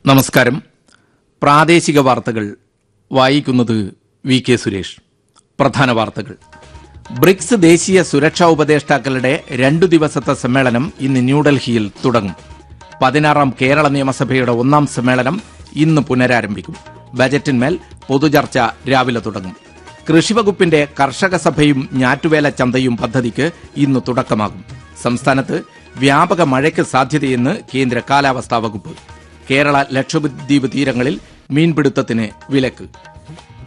നമസ്കാരം. പ്രാദേശിക വാർത്തകൾ വായിക്കുന്നത് വി കെ സുരേഷ്. പ്രധാന വാർത്തകൾ. ബ്രിക്സ് ദേശീയ സുരക്ഷാ ഉപദേഷ്ടാക്കളുടെ 2 ദിവസത്തെ സമ്മേളനം ഇന്ന് ന്യൂഡൽഹിയിൽ തുടങ്ങും. 16ാം കേരള നിയമസഭയുടെ 1ാം സമ്മേളനം ഇന്ന് പുനരാരംഭിക്കും. ബജറ്റിന്മേൽ പൊതുചർച്ച രാവിലെ തുടങ്ങും. കൃഷിവകുപ്പിന്റെ കർഷക സഭയും ഞാറ്റുവേല ചന്തയും പദ്ധതിക്ക് ഇന്ന് തുടക്കമാകും. സംസ്ഥാനത്ത് വ്യാപക മഴയ്ക്ക് സാധ്യതയെന്ന് കേന്ദ്ര കാലാവസ്ഥാ വകുപ്പ്. കേരള ലക്ഷദ്വീപ് തീരങ്ങളിൽ മീൻപിടുത്തത്തിന് വിലക്ക്.